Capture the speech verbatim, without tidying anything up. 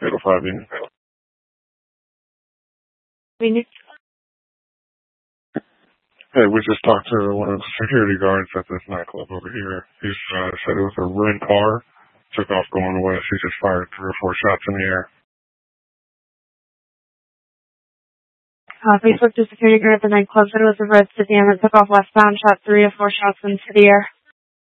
eight oh five Union. Union. Hey, we just talked to one of the security guards at this nightclub over here. He uh, said it was a red car. Took off going west. He just fired three or four shots in the air. Uh, we spoke to security guard at the nightclub, said it was a red sedan that took off westbound, shot three or four shots into the air.